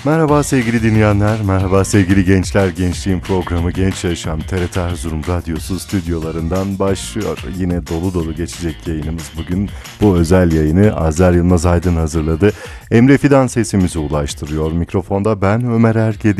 Merhaba sevgili dinleyenler, merhaba sevgili gençler. Gençliğin programı Genç Yaşam TRT Erzurum Radyosu stüdyolarından başlıyor. Yine dolu dolu geçecek yayınımız bugün. Bu özel yayını Azer Yılmaz Aydın hazırladı. Emre Fidan sesimizi ulaştırıyor. Mikrofonda ben Ömer Ergedi.